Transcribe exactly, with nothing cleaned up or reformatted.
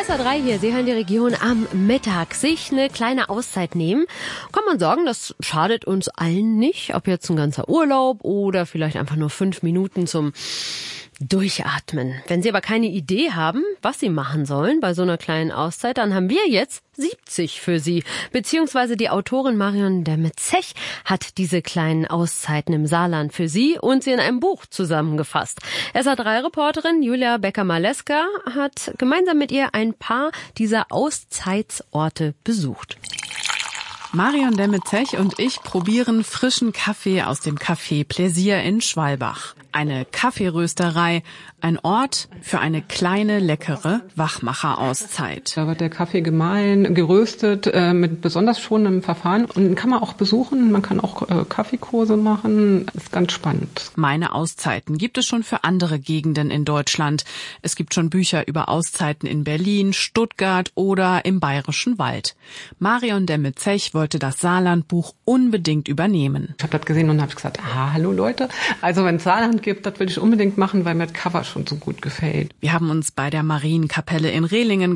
S R drei hier, Sie hören die Region am Mittag. Sich eine kleine Auszeit nehmen, kann man sagen, das schadet uns allen nicht. Ob jetzt ein ganzer Urlaub oder vielleicht einfach nur fünf Minuten zum Durchatmen. Wenn Sie aber keine Idee haben, was Sie machen sollen bei so einer kleinen Auszeit, dann haben wir jetzt siebzig für Sie. Beziehungsweise die Autorin Marion Demme-Zech hat diese kleinen Auszeiten im Saarland für Sie und sie in einem Buch zusammengefasst. S R drei Reporterin Julia Becker-Maleska hat gemeinsam mit ihr ein paar dieser Auszeitsorte besucht. Marion Demme-Zech und ich probieren frischen Kaffee aus dem Café Plaisir in Schwalbach. Eine Kaffeerösterei, ein Ort für eine kleine, leckere Wachmacher-Auszeit. Da wird der Kaffee gemahlen, geröstet, äh, mit besonders schonendem Verfahren. Und den kann man auch besuchen, man kann auch äh, Kaffeekurse machen. Das ist ganz spannend. Meine Auszeiten gibt es schon für andere Gegenden in Deutschland. Es gibt schon Bücher über Auszeiten in Berlin, Stuttgart oder im Bayerischen Wald. Marion Demme-Zech wollte das Saarlandbuch unbedingt übernehmen. Ich habe das gesehen und habe gesagt, ah, hallo Leute, also wenn es Saarland gibt, das will ich unbedingt machen, weil mir das Cover schon so gut gefällt. Wir haben uns bei der Marienkapelle in Rehlingen